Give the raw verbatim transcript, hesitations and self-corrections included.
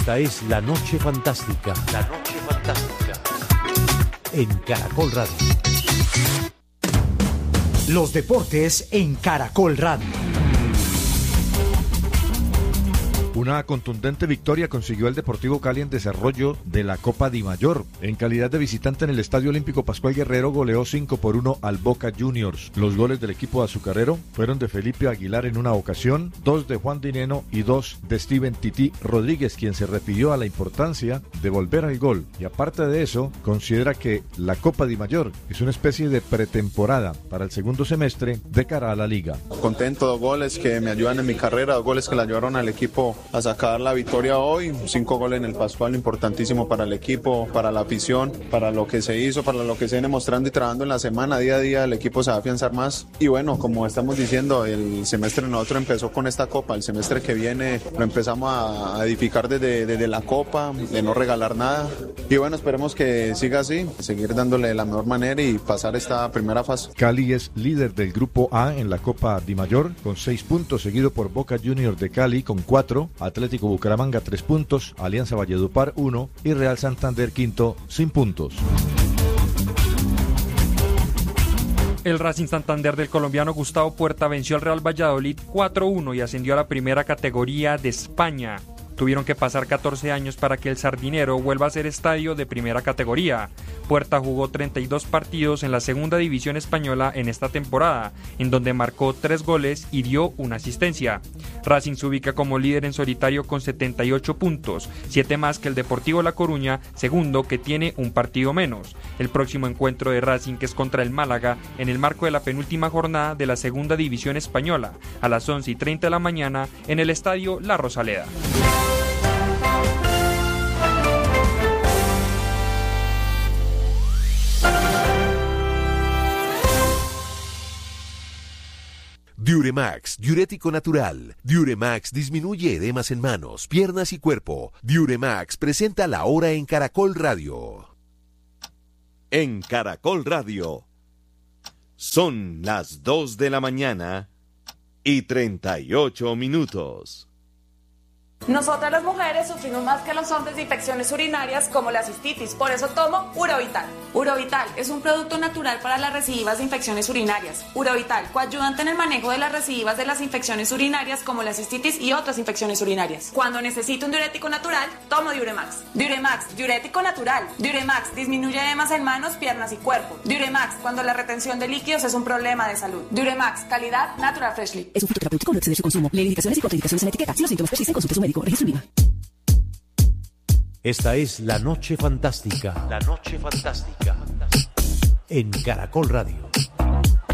Esta es La Noche Fantástica. La Noche Fantástica. En Caracol Radio. Los deportes en Caracol Radio. Una contundente victoria consiguió el Deportivo Cali en desarrollo de la Copa Dimayor. En calidad de visitante en el Estadio Olímpico Pascual Guerrero goleó cinco por uno al Boca Juniors. Los goles del equipo azucarero fueron de Felipe Aguilar en una ocasión, dos de Juan Dineno y dos de Steven Tití Rodríguez, quien se refirió a la importancia de volver al gol. Y aparte de eso, considera que la Copa Dimayor es una especie de pretemporada para el segundo semestre de cara a la liga. Contento, dos goles que me ayudan en mi carrera, dos goles que le ayudaron al equipo a sacar la victoria hoy, cinco goles en el Pascual, importantísimo para el equipo, para la afición, para lo que se hizo, para lo que se viene mostrando y trabajando en la semana, día a día el equipo se va a afianzar más y bueno, como estamos diciendo, el semestre nosotros empezó con esta Copa, el semestre que viene lo empezamos a edificar desde, desde la Copa, de no regalar nada y bueno, esperemos que siga así, seguir dándole la mejor manera y pasar esta primera fase. Cali es líder del Grupo A en la Copa Dimayor con seis puntos, seguido por Boca Juniors de Cali con cuatro, Atlético Bucaramanga tres puntos, Alianza Valledupar uno y Real Santander quinto sin puntos. El Racing Santander del colombiano Gustavo Puerta venció al Real Valladolid cuatro uno y ascendió a la primera categoría de España. Tuvieron que pasar catorce años para que el Sardinero vuelva a ser estadio de primera categoría. Puerta jugó treinta y dos partidos en la segunda división española en esta temporada, en donde marcó tres goles y dio una asistencia. Racing se ubica como líder en solitario con setenta y ocho puntos, siete más que el Deportivo La Coruña, segundo, que tiene un partido menos. El próximo encuentro de Racing, que es contra el Málaga, en el marco de la penúltima jornada de la segunda división española, a las once y treinta de la mañana en el estadio La Rosaleda. Diuremax, diurético natural. Diuremax disminuye edemas en manos, piernas y cuerpo. Diuremax presenta La Hora en Caracol Radio. En Caracol Radio. Son las dos de la mañana y treinta y ocho minutos. Nosotras las mujeres sufrimos más que los hombres de infecciones urinarias como la cistitis, por eso tomo Urovital. Urovital es un producto natural para las recidivas de infecciones urinarias. Urovital, coayudante en el manejo de las recidivas de las infecciones urinarias como la cistitis y otras infecciones urinarias. Cuando necesito un diurético natural, tomo Diuremax. Diuremax, diurético natural. Diuremax disminuye edemas en manos, piernas y cuerpo. Diuremax, cuando la retención de líquidos es un problema de salud. Diuremax, calidad Natural Freshly. Es un fruto terapéutico, no excede su consumo. Lee indicaciones y contraindicaciones en etiqueta. Si los síntomas persisten, consulte a su médico. Registro INVIMA. Esta es La Noche Fantástica. La Noche Fantástica. En Caracol Radio.